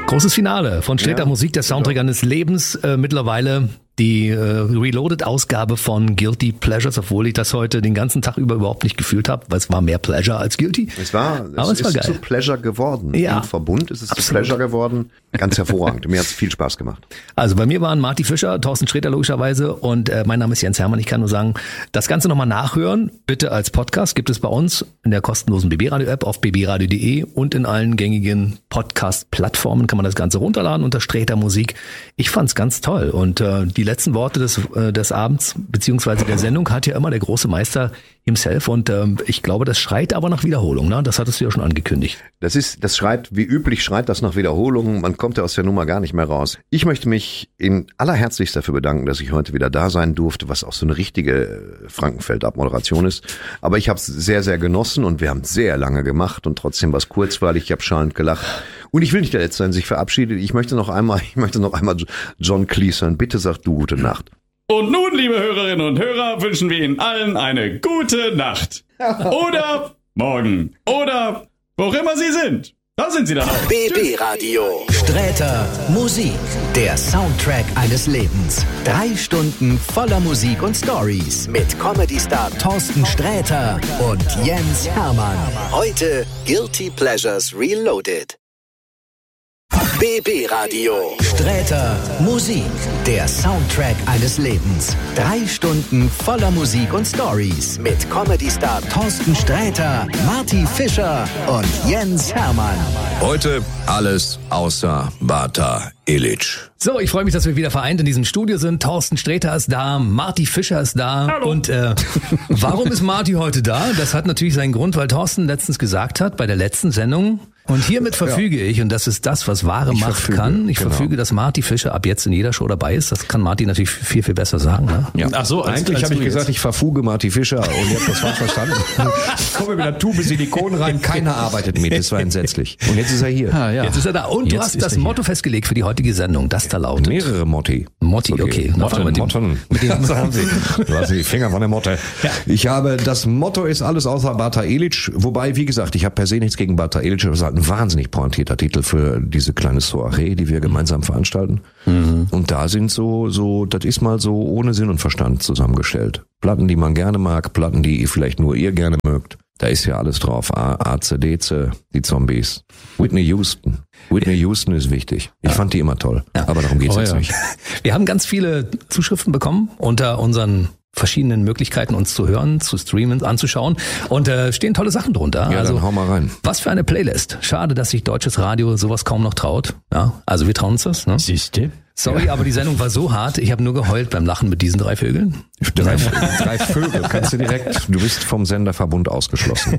Großes Finale von Sträter Musik, der Soundtrack eines Lebens. Mittlerweile die Reloaded-Ausgabe von Guilty Pleasures, obwohl ich das heute den ganzen Tag über überhaupt nicht gefühlt habe, weil es war mehr Pleasure als Guilty. Es war geil. Zu Pleasure geworden. Ja. Im Verbund ist es zu Pleasure geworden. Ganz hervorragend. Mir hat es viel Spaß gemacht. Also bei mir waren Marty Fischer, Thorsten Sträter logischerweise und mein Name ist Jens Hermann. Ich kann nur sagen, das Ganze nochmal nachhören, bitte als Podcast, gibt es bei uns in der kostenlosen BB-Radio-App auf bbradio.de und in allen gängigen Podcast-Plattformen kann man das Ganze runterladen unter Sträter Musik. Ich fand's ganz toll und die letzten Worte des Abends beziehungsweise der Sendung hat ja immer der große Meister himself und ich glaube, das schreit aber nach Wiederholung, ne? Das hattest du ja schon angekündigt. Das schreit, wie üblich schreit das nach Wiederholung, man kommt ja aus der Nummer gar nicht mehr raus. Ich möchte mich in allerherzlichst dafür bedanken, dass ich heute wieder da sein durfte, was auch so eine richtige Frankenfeld-Abmoderation ist, aber ich habe es sehr, sehr genossen und wir haben sehr lange gemacht und trotzdem war es kurzweilig, ich habe schallend gelacht und ich will nicht der Letzte sein, sich verabschiedet, ich möchte noch einmal John Cleese hören, bitte sag du gute Nacht. Und nun, liebe Hörerinnen und Hörer, wünschen wir Ihnen allen eine gute Nacht. Oder morgen. Oder wo auch immer Sie sind. Da sind Sie dann auch. BB Radio. Sträter Musik. Der Soundtrack eines Lebens. 3 Stunden voller Musik und Stories. Mit Comedy-Star Thorsten Sträter und Jens Hermann. Heute Guilty Pleasures Reloaded. BB Radio. Sträter Musik. Der Soundtrack eines Lebens. 3 Stunden voller Musik und Stories. Mit Comedy-Star Thorsten Sträter, Marty Fischer und Jens Hermann. Heute alles außer Bata Illich. So, ich freue mich, dass wir wieder vereint in diesem Studio sind. Thorsten Sträter ist da, Marty Fischer ist da. Hallo. Und warum ist Marty heute da? Das hat natürlich seinen Grund, weil Thorsten letztens gesagt hat, bei der letzten Sendung, und hiermit verfüge ich, und das ist das, was wahre Macht kann, ich verfüge, dass Marty Fischer ab jetzt in jeder Show dabei ist. Das kann Marty natürlich viel, viel besser sagen. Ne? Ja. Ach so, eigentlich habe ich gesagt, ich verfuge Marty Fischer und ihr habt das falsch verstanden. Ich komme mit einer Tube Silikon rein, keiner arbeitet mit, das war entsetzlich. Und jetzt ist er hier. Ah, ja. Jetzt ist er da. Und du hast das Motto festgelegt für die heutige Sendung, das da lautet. Mehrere Motti. Motti, okay. Motten. Sagen Sie. Du hast die Finger von der Motte. Ja. Ich habe, das Motto ist alles außer Bata Illich, wobei, wie gesagt, ich habe per se nichts gegen Bata Illich, aber es ist halt ein wahnsinnig pointierter Titel für diese kleine Soiree, die wir gemeinsam veranstalten. Mhm. Und da sind so, das ist mal so ohne Sinn und Verstand zusammengestellt. Platten, die man gerne mag, Platten, die vielleicht nur ihr gerne mögt. Da ist ja alles drauf. ACDC, die Zombies. Whitney Houston. Whitney Houston ist wichtig. Ich fand die immer toll. Ja. Aber darum geht's jetzt nicht. Wir haben ganz viele Zuschriften bekommen unter unseren verschiedenen Möglichkeiten, uns zu hören, zu streamen, anzuschauen. Und stehen tolle Sachen drunter. Ja, also, dann hau mal rein. Was für eine Playlist. Schade, dass sich deutsches Radio sowas kaum noch traut. Ja, also wir trauen uns das. Ne? Siehste? Sorry, aber die Sendung war so hart, ich habe nur geheult beim Lachen mit diesen 3 Vögeln. 3 Vögel, kannst du direkt, du bist vom Senderverbund ausgeschlossen.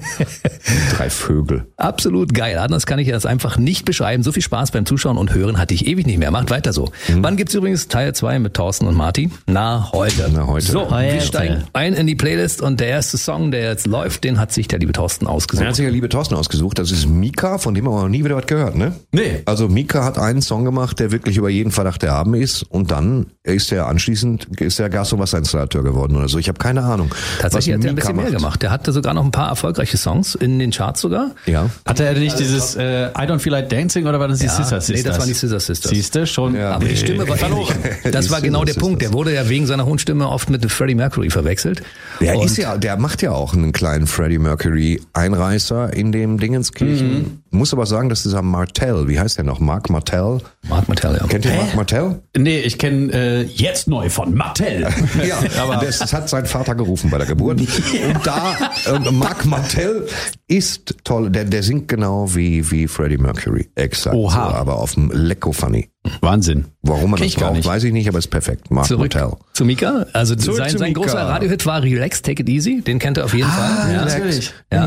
3 Vögel. Absolut geil, anders kann ich das einfach nicht beschreiben. So viel Spaß beim Zuschauen und Hören hatte ich ewig nicht mehr. Macht weiter so. Wann gibt's übrigens Teil 2 mit Thorsten und Marty? Na, heute. So, wir steigen ein in die Playlist und der erste Song, der jetzt läuft, den hat sich der liebe Thorsten ausgesucht. Der hat sich der liebe Thorsten ausgesucht. Das ist Mika, von dem haben wir noch nie wieder was gehört, ne? Nee. Also Mika hat einen Song gemacht, der wirklich über jeden Verdacht erhaben ist und dann ist er Gas- und Wasserinstallateur geworden oder so. Ich habe keine Ahnung. Tatsächlich hat er ein bisschen mehr gemacht. Der hatte sogar noch ein paar erfolgreiche Songs in den Charts sogar. Ja. Hatte er nicht dieses I Don't Feel Like Dancing oder war das die Scissor Sisters? Nee, das waren die Scissor Sisters. Siehst du, schon. Ja, aber die Stimme war ähnlich. Das war genau der Punkt. Der wurde ja wegen seiner hohen Stimme oft mit Freddie Mercury verwechselt. Der macht ja auch einen kleinen Freddie Mercury Einreißer in dem Dingenskirchen. Muss aber sagen, dass dieser Martell, wie heißt der noch? Mark Martell? Mark Martell, ja. Kennt ihr Mark Martell? Nee, ich kenne jetzt neu von Martell. Ja, aber das hat sein Vater gerufen bei der Geburt. Und da, Mark Martell ist toll. Der singt genau wie Freddie Mercury. Exakt. Oha. So, aber auf dem Lecko Funny. Wahnsinn. Warum man das braucht, weiß ich nicht, aber ist perfekt. Mark Martell. Zu Mika. Also sein großer Radiohit war Relax, Take It Easy. Den kennt er auf jeden Fall. Ja, natürlich. Ja.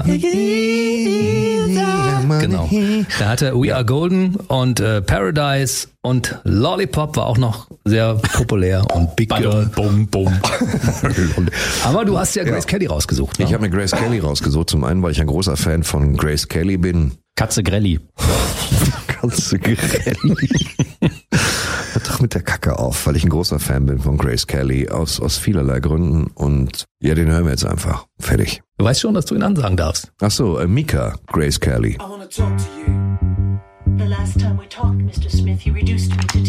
Genau. Da hatte We Are Golden und Paradise und Lollipop war auch noch sehr populär und Big Girl. Bum, bum. Aber du hast ja Grace Kelly rausgesucht. Ne? Ich habe mir Grace Kelly rausgesucht. Zum einen, weil ich ein großer Fan von Grace Kelly bin. Katze Grelli. Katze Grelli. Hört doch mit der Kacke auf, weil ich ein großer Fan bin von Grace Kelly aus vielerlei Gründen und ja, den hören wir jetzt einfach. Fertig. Du weißt schon, dass du ihn ansagen darfst. Ach so, Mika, Grace Kelly. I wanna talk to you. The last time time we talked, Mr. Smith, you reduced me to